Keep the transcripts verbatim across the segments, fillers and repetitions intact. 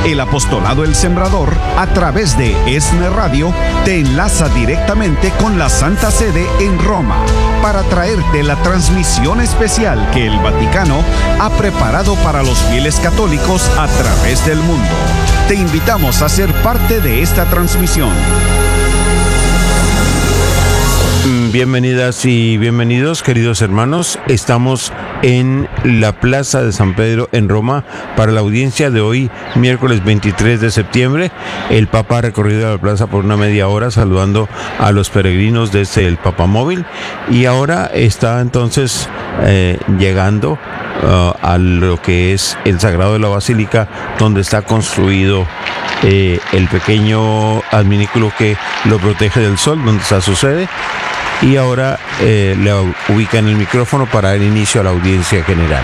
El Apostolado El Sembrador, a través de ESNE Radio, te enlaza directamente con la Santa Sede en Roma para traerte la transmisión especial que el Vaticano ha preparado para los fieles católicos a través del mundo. Te invitamos a ser parte de esta transmisión. Bienvenidas y bienvenidos, queridos hermanos. Estamos en la Plaza de San Pedro en Roma para la audiencia de hoy, miércoles veintitrés de septiembre. El Papa ha recorrido la plaza por una media hora saludando a los peregrinos desde el Papamóvil y ahora está entonces eh, llegando uh, a lo que es el Sagrado de la Basílica, donde está construido eh, el pequeño adminículo que lo protege del sol, donde está su sede. Y ahora eh, le ubica en el micrófono para dar inicio a la audiencia general.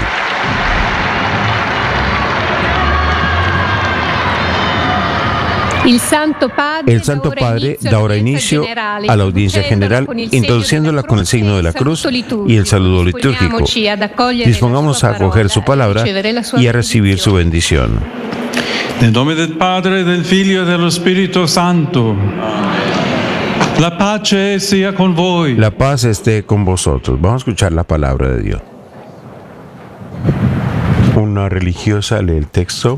El Santo Padre, el Santo Padre da ahora inicio a la audiencia general, introduciéndola con el signo de la cruz y el saludo litúrgico. Dispongámonos a acoger su palabra y a recibir su bendición. En nombre del Padre, del Figlio y del Espíritu Santo. La pace sea con voi. La paz esté con vosotros. Vamos a escuchar la palabra de Dios. Una religiosa lee el texto.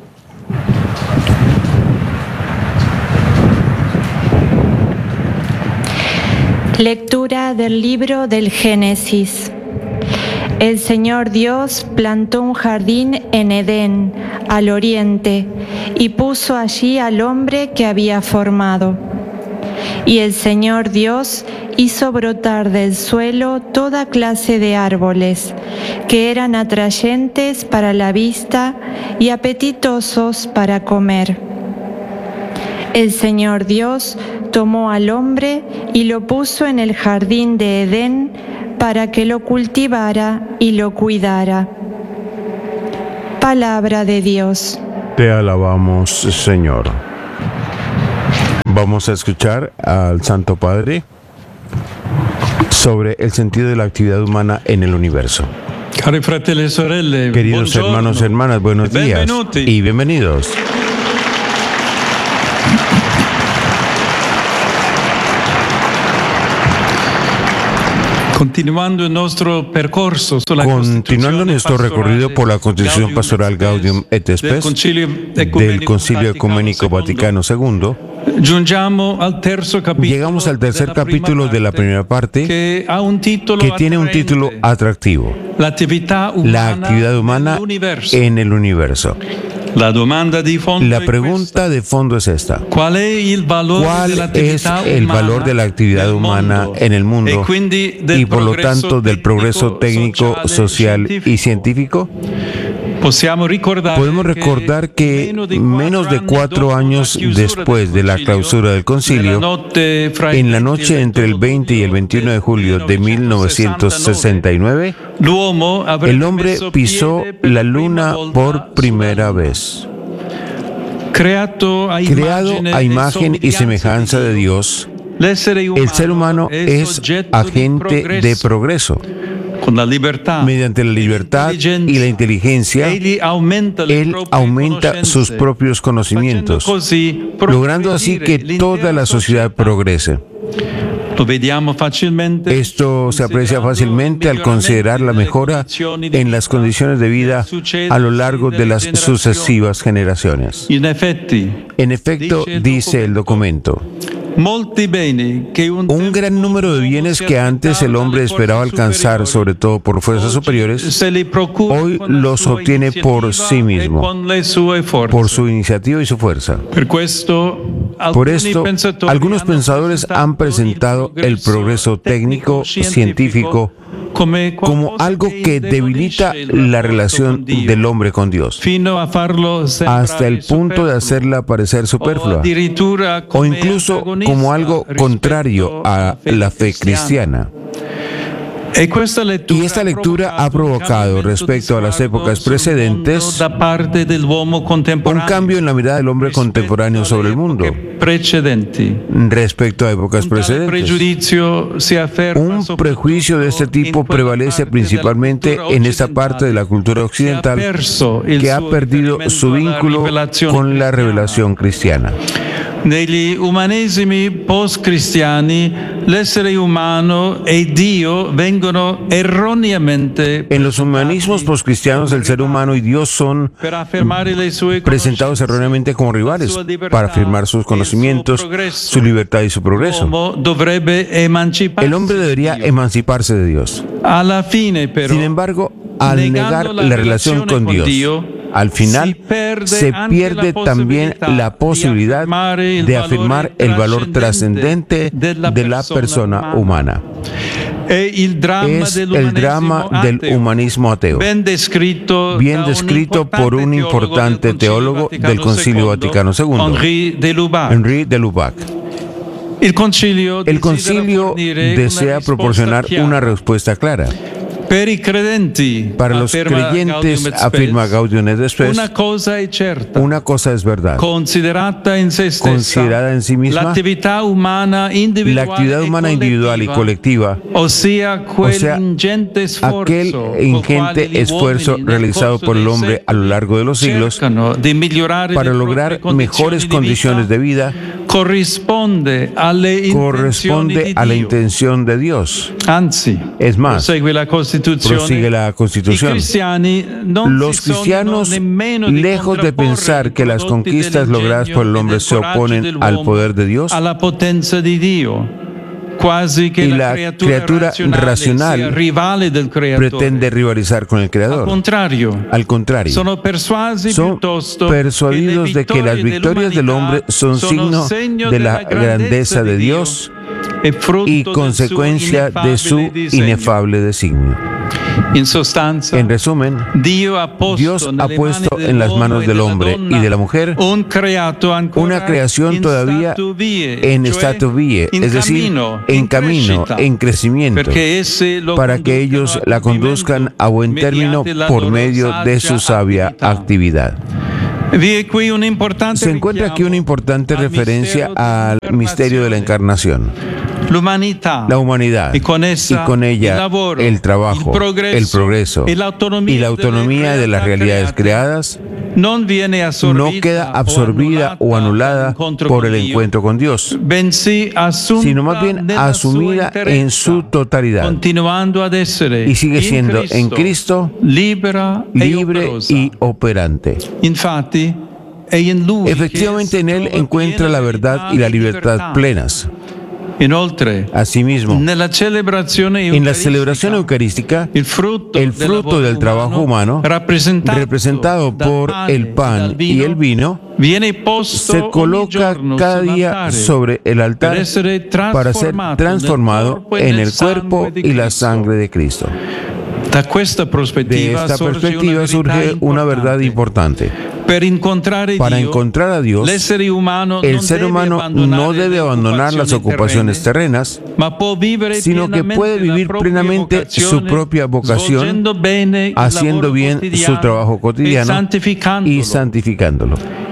Lectura del libro del Génesis. El Señor Dios plantó un jardín en Edén, al oriente, y puso allí al hombre que había formado. Y el Señor Dios hizo brotar del suelo toda clase de árboles, que eran atrayentes para la vista y apetitosos para comer. El Señor Dios tomó al hombre y lo puso en el jardín de Edén para que lo cultivara y lo cuidara. Palabra de Dios. Te alabamos, Señor. Vamos a escuchar al Santo Padre sobre el sentido de la actividad humana en el universo. Cari fratelli e sorelle, queridos buongiorno. Hermanos y hermanas, buenos días Benvenuti. Y bienvenidos. Continuando nuestro percorso Continuando nuestro recorrido por la Constitución Pastoral Gaudium et Spes del Concilio Ecuménico Vaticano segundo, llegamos al tercer capítulo de la primera parte, que tiene un título atractivo: la actividad humana en el universo. La, de la pregunta de fondo es esta: ¿cuál es el valor de la actividad humana en el mundo y por lo tanto del progreso técnico, social y científico? Podemos recordar que menos de cuatro años después de la clausura del concilio, en la noche entre el veinte y el veintiuno de julio de mil novecientos sesenta y nueve, el hombre pisó la luna por primera vez. Creado a imagen y semejanza de Dios, el ser humano es agente de progreso. Mediante la libertad y la inteligencia, él aumenta sus propios conocimientos, logrando así que toda la sociedad progrese. Esto se aprecia fácilmente al considerar la mejora en las condiciones de vida a lo largo de las sucesivas generaciones. En efecto, dice el documento, un gran número de bienes que antes el hombre esperaba alcanzar, sobre todo por fuerzas superiores, hoy los obtiene por sí mismo, por su iniciativa y su fuerza. Por esto, algunos pensadores han presentado el progreso técnico, científico, como algo que debilita la relación del hombre con Dios, hasta el punto de hacerla parecer superflua, o incluso como algo contrario a la fe cristiana. Y esta lectura ha provocado, respecto a las épocas precedentes, un cambio en la mirada del hombre contemporáneo sobre el mundo. Respecto a épocas precedentes, un prejuicio de este tipo prevalece principalmente en esta parte de la cultura occidental que ha perdido su vínculo con la revelación cristiana. Negli umanesimi post-cristiani, l'essere umano e Dio vengono erroneamente En los humanismos poscristianos, el ser humano y Dios son presentados erróneamente como rivales para afirmar sus conocimientos, su libertad y su progreso. El hombre debería emanciparse de Dios. Sin embargo, al negar la relación con Dios, al final se pierde también la posibilidad de afirmar el valor trascendente de la persona humana. Es el drama del humanismo ateo, bien descrito por un importante teólogo del Concilio Vaticano segundo, Henri de Lubac. El concilio desea proporcionar una respuesta clara. Para los creyentes, afirma Gaudium et Spes, una cosa es verdad. Considerada en sí misma, la actividad humana individual y colectiva, o sea, aquel ingente esfuerzo realizado por el hombre a lo largo de los siglos para lograr mejores condiciones de vida, corresponde a la intención de Dios. Es más, prosigue la Constitución. Los cristianos, lejos de pensar que las conquistas logradas por el hombre se oponen al poder de Dios, y la criatura racional pretende rivalizar con el Creador. Al contrario, son persuadidos de que las victorias del hombre son signo de la grandeza de Dios y consecuencia de su inefable designio. En resumen, Dios ha puesto en las manos del hombre y de la mujer una creación todavía en statu vie, es decir, en camino, en crecimiento, para que ellos la conduzcan a buen término por medio de su sabia actividad. Se encuentra aquí una importante referencia al misterio de la encarnación. La humanidad, y con ella el trabajo, el progreso y la autonomía de las realidades creadas, no queda absorbida o anulada por el encuentro con Dios, sino más bien asumida en su totalidad, y sigue siendo en Cristo libre y operante. Efectivamente, en Él encuentra la verdad y la libertad plenas. Asimismo, en la celebración eucarística, el fruto del trabajo humano, representado por el pan y el vino, se coloca cada día sobre el altar para ser transformado en el cuerpo y la sangre de Cristo. De esta perspectiva surge una verdad importante. Para encontrar a Dios, el ser humano no debe abandonar las ocupaciones terrenas, sino que puede vivir plenamente su propia vocación, haciendo bien su trabajo cotidiano y santificándolo.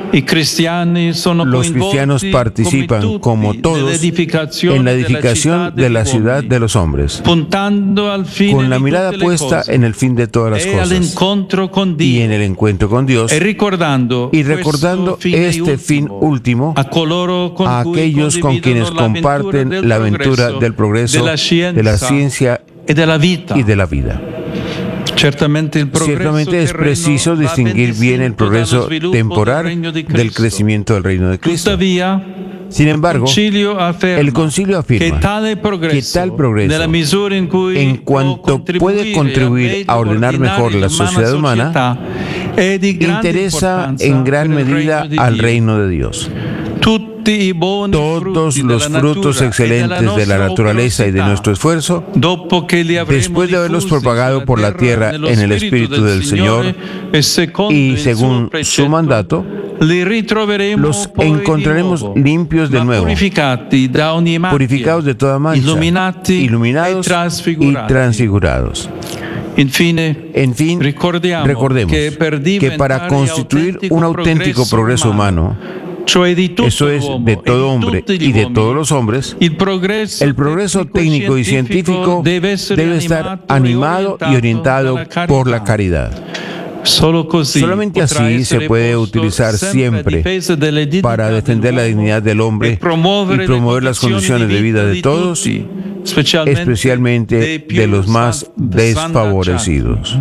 Los cristianos participan, como todos, en la edificación de la ciudad de los hombres, con la mirada puesta en el fin de todas las cosas y en el encuentro con Dios, y recordando este fin último a aquellos con quienes comparten la aventura del progreso, de la ciencia y de la vida. Ciertamente es preciso distinguir bien el progreso temporal del crecimiento del reino de Cristo. Sin embargo, el concilio afirma que tal progreso, en cuanto puede contribuir a ordenar mejor la sociedad humana, interesa en gran medida al reino de Dios. todos los frutos excelentes de la naturaleza y de nuestro esfuerzo, después de haberlos propagado por la tierra en el Espíritu del Señor y según su mandato, los encontraremos limpios de nuevo, purificados de toda mancha, iluminados y transfigurados. En fin, recordemos que para constituir un auténtico progreso humano, eso es, de todo hombre y de todos los hombres, el progreso técnico y científico debe estar animado y orientado por la caridad. Solamente así se puede utilizar siempre para defender la dignidad del hombre y promover las condiciones de vida de todos, especialmente de los más desfavorecidos.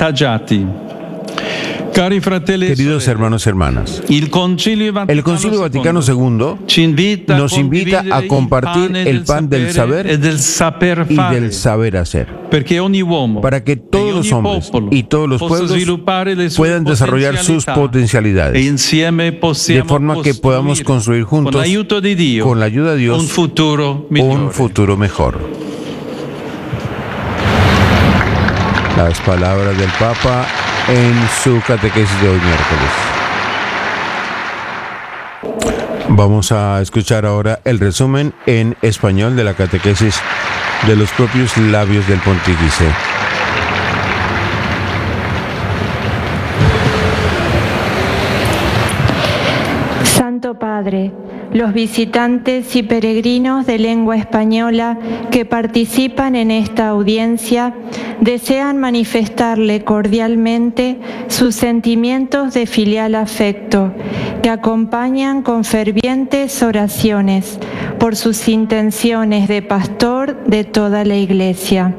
Queridos hermanos y hermanas, el Concilio Vaticano segundo nos invita a compartir el pan del saber y del saber hacer, para que todos los hombres y todos los pueblos puedan desarrollar sus potencialidades, de forma que podamos construir juntos, con la ayuda de Dios, un futuro mejor. Las palabras del Papa en su catequesis de hoy miércoles. Vamos a escuchar ahora el resumen en español de la catequesis de los propios labios del pontífice. Santo Padre, los visitantes y peregrinos de lengua española que participan en esta audiencia desean manifestarle cordialmente sus sentimientos de filial afecto, que acompañan con fervientes oraciones por sus intenciones de pastor de toda la Iglesia.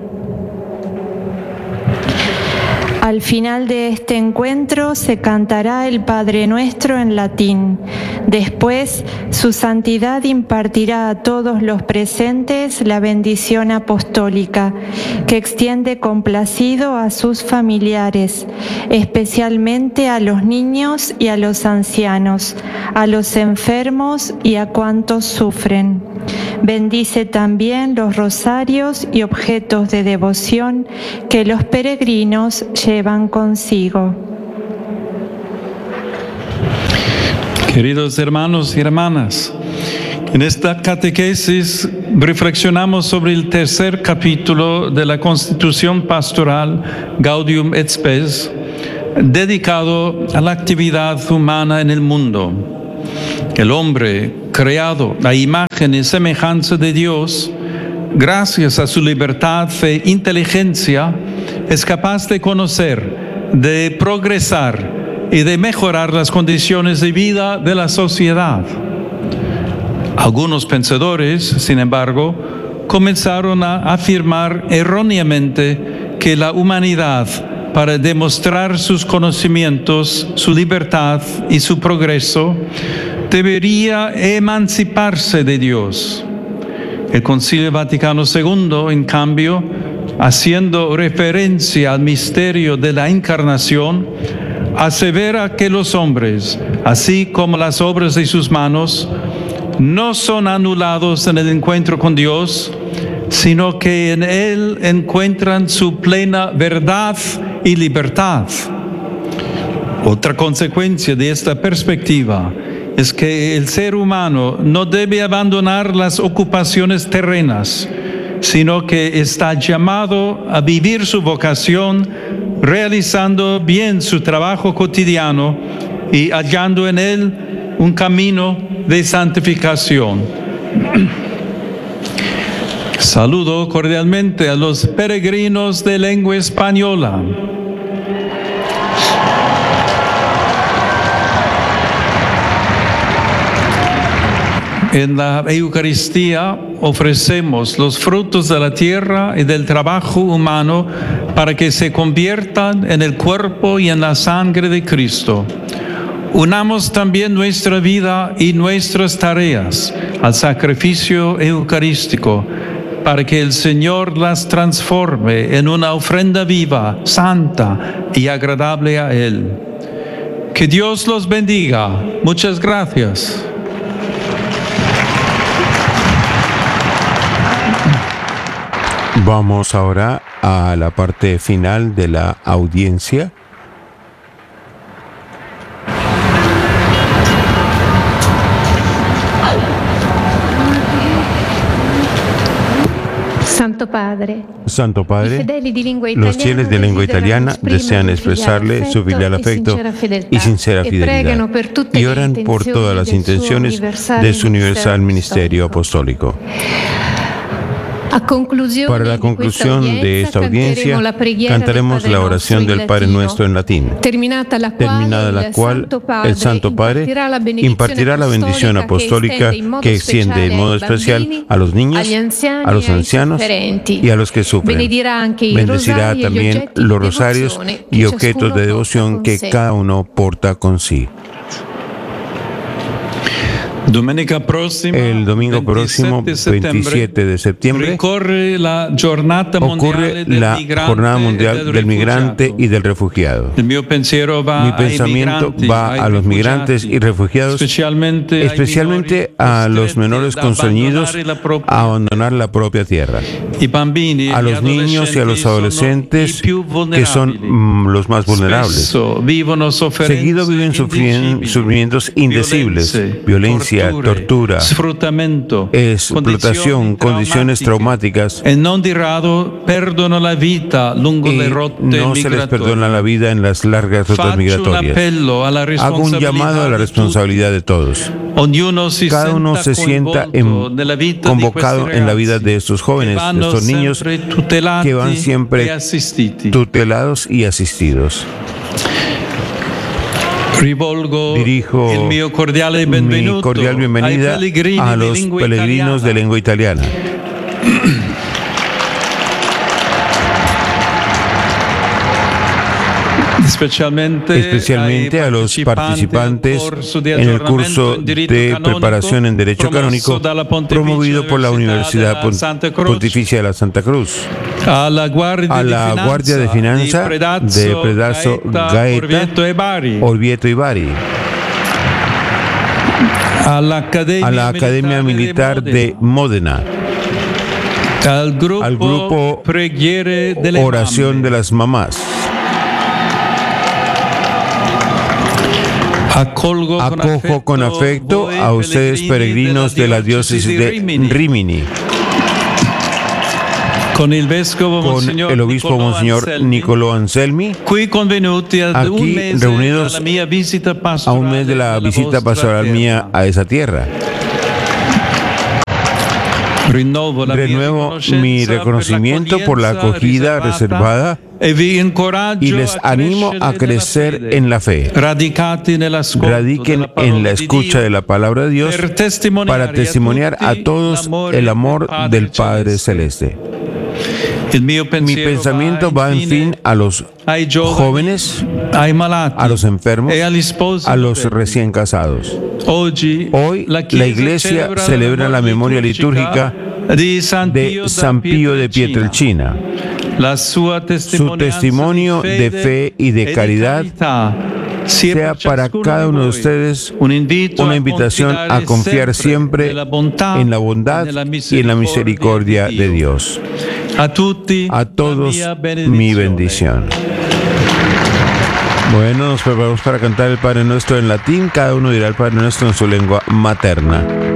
Al final de este encuentro se cantará el Padre Nuestro en latín. Después, su santidad impartirá a todos los presentes la bendición apostólica, que extiende complacido a sus familiares, especialmente a los niños y a los ancianos, a los enfermos y a cuantos sufren. Bendice también los rosarios y objetos de devoción que los peregrinos llevan consigo. Queridos hermanos y hermanas, en esta catequesis reflexionamos sobre el tercer capítulo de la Constitución Pastoral Gaudium et Spes, dedicado a la actividad humana en el mundo. El hombre, creado a imagen y semejanza de Dios, gracias a su libertad e inteligencia, es capaz de conocer, de progresar y de mejorar las condiciones de vida de la sociedad. Algunos pensadores, sin embargo, comenzaron a afirmar erróneamente que la humanidad, para demostrar sus conocimientos, su libertad y su progreso, debería emanciparse de Dios. El Concilio Vaticano segundo, en cambio, haciendo referencia al misterio de la encarnación, asevera que los hombres, así como las obras de sus manos, no son anulados en el encuentro con Dios, sino que en Él encuentran su plena verdad y libertad. Otra consecuencia de esta perspectiva es que el ser humano no debe abandonar las ocupaciones terrenas, sino que está llamado a vivir su vocación realizando bien su trabajo cotidiano y hallando en él un camino de santificación. Saludo cordialmente a los peregrinos de lengua española. En la Eucaristía ofrecemos los frutos de la tierra y del trabajo humano para que se conviertan en el cuerpo y en la sangre de Cristo. Unamos también nuestra vida y nuestras tareas al sacrificio eucarístico para que el Señor las transforme en una ofrenda viva, santa y agradable a Él. Que Dios los bendiga. Muchas gracias. Vamos ahora a la parte final de la audiencia. Santo Padre, Santo Padre, los fieles de lengua italiana desean expresarle su filial afecto y sincera fidelidad y oran por todas las intenciones de su universal ministerio apostólico. Para la conclusión de esta audiencia, cantaremos la oración del Padre Nuestro en latín, terminada la cual el Santo Padre impartirá la bendición apostólica que extiende de modo especial a los niños, a los ancianos y a los que sufren. Bendecirá también los rosarios y objetos de devoción que cada uno porta con sí. El domingo próximo, veintisiete de septiembre, ocurre la Jornada Mundial del Migrante y del Refugiado. Mi pensamiento va a los migrantes y refugiados, especialmente a los menores constreñidos a abandonar la propia tierra, a los niños y a los adolescentes que son mm, los más vulnerables. Seguido viven sufrimientos indecibles, violencia, tortura, explotación, condiciones traumáticas, y no se les perdona la vida en las largas rutas migratorias. Hago un llamado a la responsabilidad de todos. Cada uno se sienta en, convocado en la vida de estos jóvenes, de estos niños que van siempre tutelados y asistidos. Dirijo mi cordial bienvenida a los peregrinos de lengua italiana. Especialmente a los participantes en el curso de preparación en Derecho Canónico promovido por la Universidad Pontificia de la Santa Cruz, a la Guardia de Finanza de Predazzo Gaeta, Orvieto y Bari, a la Academia Militar de Módena, al grupo Oración de las Mamás. Acojo con afecto a ustedes, peregrinos de la diócesis de Rimini, con el obispo Monseñor Nicolò Anselmi, aquí reunidos a un mes de la visita pastoral mía a esa tierra. Renuevo mi reconocimiento por la acogida reservada y les animo a crecer en la fe. Radiquen en la escucha de la palabra de Dios para testimoniar a todos el amor del Padre Celeste. Mi pensamiento va, en fin, a los jóvenes, a los enfermos, a los recién casados. Hoy la Iglesia celebra la memoria litúrgica de San Pío de Pietrelcina. Su testimonio de fe y de caridad sea para cada uno de ustedes una invitación a confiar siempre en la bondad y en la misericordia de Dios. A todos mi bendición. Bueno, nos preparamos para cantar el Padre Nuestro en latín. Cada uno dirá el Padre Nuestro en su lengua materna.